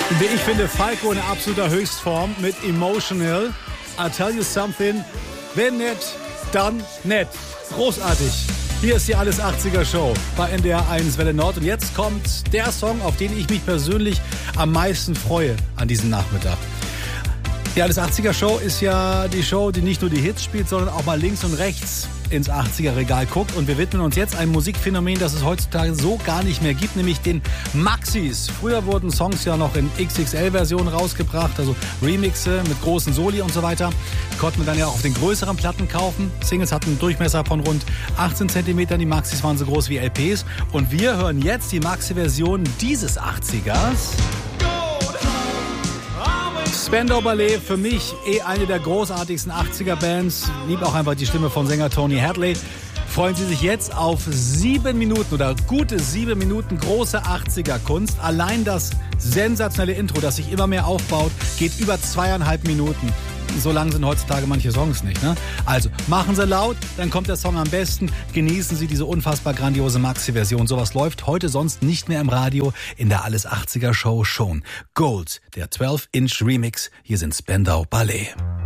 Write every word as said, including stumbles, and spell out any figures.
Wie ich finde, Falco in absoluter Höchstform mit Emotional. I'll tell you something. Wenn nett, dann nett. Großartig. Hier ist die Alles achtziger Show bei N D R eins Welle Nord. Und jetzt kommt der Song, auf den ich mich persönlich am meisten freue an diesem Nachmittag. Die Alles achtziger Show ist ja die Show, die nicht nur die Hits spielt, sondern auch mal links und rechts ins achtziger-Regal guckt. Und wir widmen uns jetzt einem Musikphänomen, das es heutzutage so gar nicht mehr gibt, nämlich den Maxis. Früher wurden Songs ja noch in X X L-Versionen rausgebracht, also Remixe mit großen Soli und so weiter. Konnte man dann ja auch auf den größeren Platten kaufen. Singles hatten einen Durchmesser von rund achtzehn Zentimeter, die Maxis waren so groß wie L Ps. Und wir hören jetzt die Maxi-Version dieses achtzigers. Spandau Ballet, für mich eh eine der großartigsten achtziger-Bands. Lieb auch einfach die Stimme von Sänger Tony Hadley. Freuen Sie sich jetzt auf sieben Minuten oder gute sieben Minuten große achtziger-Kunst. Allein das sensationelle Intro, das sich immer mehr aufbaut, geht über zweieinhalb Minuten. So lang sind heutzutage manche Songs nicht, ne? Also, machen Sie laut, dann kommt der Song am besten. Genießen Sie diese unfassbar grandiose Maxi-Version. Sowas läuft heute sonst nicht mehr im Radio, in der Alles achtziger Show schon. Gold, der zwölf Inch Remix. Hier sind Spandau Ballet.